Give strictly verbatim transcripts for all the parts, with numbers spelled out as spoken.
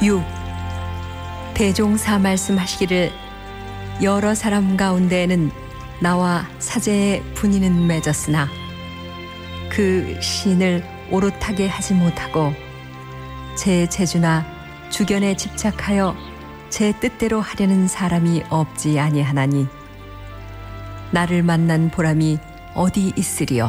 육. 대종사 말씀하시기를 여러 사람 가운데에는 나와 사제의 분의는 맺었으나 그 시인을 오롯하게 하지 못하고 제 재주나 주견에 집착하여 제 뜻대로 하려는 사람이 없지 아니하나니 나를 만난 보람이 어디 있으리요.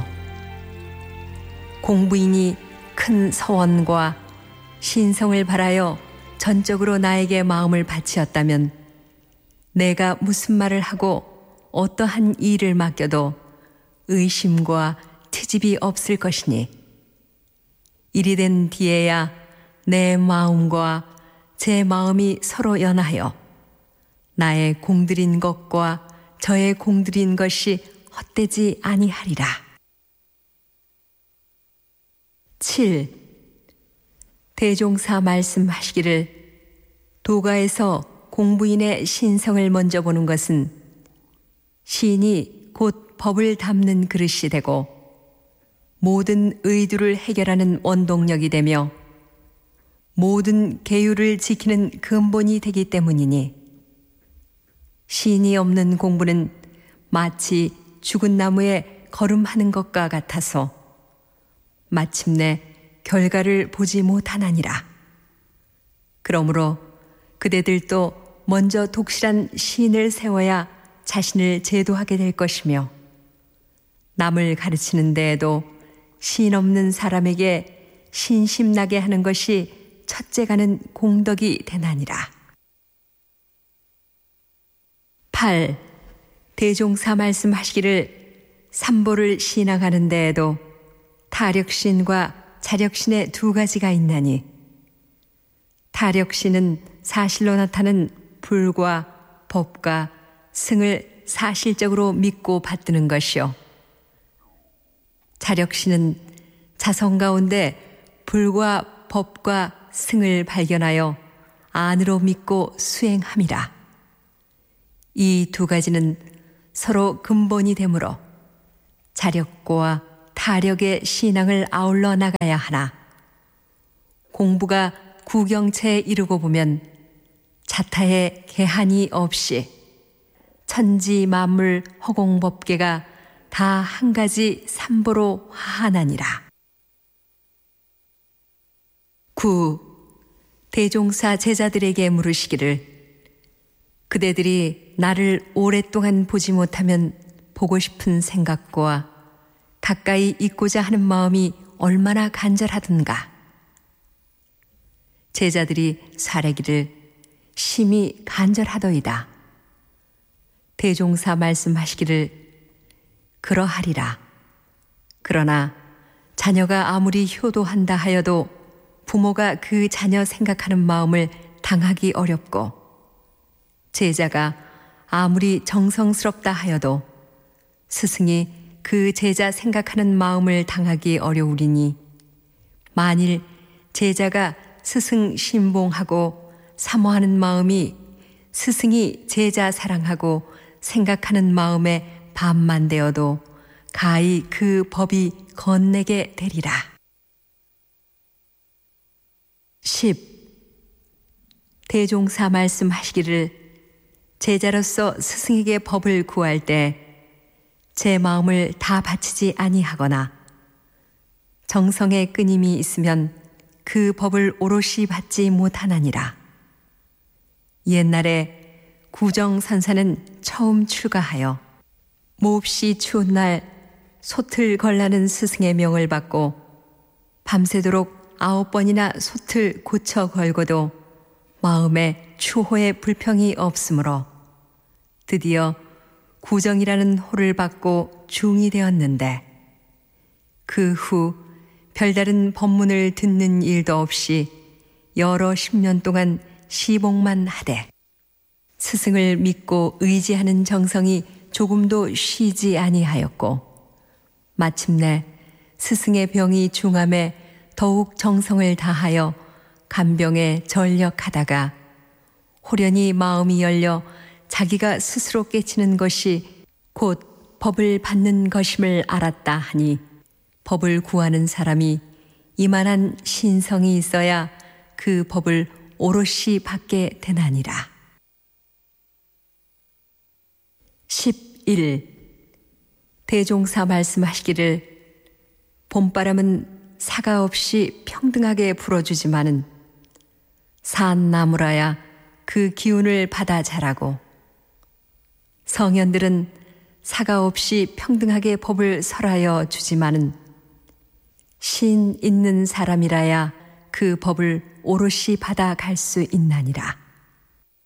공부인이 큰 서원과 신성을 바라여 전적으로 나에게 마음을 바치었다면 내가 무슨 말을 하고 어떠한 일을 맡겨도 의심과 트집이 없을 것이니 이리 된 뒤에야 내 마음과 제 마음이 서로 연하여 나의 공들인 것과 저의 공들인 것이 헛되지 아니하리라. 칠. 대종사 말씀하시기를 도가에서 공부인의 신성을 먼저 보는 것은 시인이 곧 법을 담는 그릇이 되고 모든 의두를 해결하는 원동력이 되며 모든 계율을 지키는 근본이 되기 때문이니 시인이 없는 공부는 마치 죽은 나무에 걸음하는 것과 같아서 마침내 결과를 보지 못하나니라. 그러므로 그대들도 먼저 독실한 시인을 세워야 자신을 제도하게 될 것이며 남을 가르치는 데에도 시인 없는 사람에게 신심나게 하는 것이 첫째가는 공덕이 되나니라. 팔. 대종사 말씀하시기를 삼보를 신앙하는 데에도 타력신과 자력신의 두 가지가 있나니 타력신은 사실로 나타나는 불과 법과 승을 사실적으로 믿고 받드는 것이요 자력신은 자성 가운데 불과 법과 승을 발견하여 안으로 믿고 수행함이라. 이 두 가지는 서로 근본이 되므로 자력과 타력의 신앙을 아울러 나가야 하나 공부가 구경체에 이르고 보면 자타의 개한이 없이 천지 만물 허공법계가 다 한 가지 삼보로 화하나니라. 구. 대종사 제자들에게 물으시기를 그대들이 나를 오랫동안 보지 못하면 보고 싶은 생각과 가까이 있고자 하는 마음이 얼마나 간절하든가. 제자들이 사례기를 심히 간절하더이다. 대종사 말씀하시기를 그러하리라. 그러나 자녀가 아무리 효도한다 하여도 부모가 그 자녀 생각하는 마음을 당하기 어렵고 제자가 아무리 정성스럽다 하여도 스승이 그 제자 생각하는 마음을 당하기 어려우리니 만일 제자가 스승 신봉하고 사모하는 마음이 스승이 제자 사랑하고 생각하는 마음에 반만 되어도 가히 그 법이 건네게 되리라. 십. 대종사 말씀하시기를 제자로서 스승에게 법을 구할 때 제 마음을 다 바치지 아니하거나 정성의 끊임이 있으면 그 법을 오롯이 받지 못하나니라. 옛날에 구정선사는 처음 출가하여 몹시 추운 날 솥을 걸라는 스승의 명을 받고 밤새도록 아홉 번이나 솥을 고쳐 걸고도 마음에 추호의 불평이 없으므로 드디어 구정이라는 호를 받고 중이 되었는데 그 후 별다른 법문을 듣는 일도 없이 여러 십년 동안 시봉만 하되 스승을 믿고 의지하는 정성이 조금도 쉬지 아니하였고 마침내 스승의 병이 중함에 더욱 정성을 다하여 간병에 전력하다가 호련히 마음이 열려 자기가 스스로 깨치는 것이 곧 법을 받는 것임을 알았다 하니 법을 구하는 사람이 이만한 신성이 있어야 그 법을 오롯이 받게 되나니라. 십일. 대종사 말씀하시기를 봄바람은 사가 없이 평등하게 불어주지만은 산 나무라야 그 기운을 받아 자라고 성현들은 사가 없이 평등하게 법을 설하여 주지만은 신 있는 사람이라야 그 법을 오롯이 받아 갈 수 있나니라.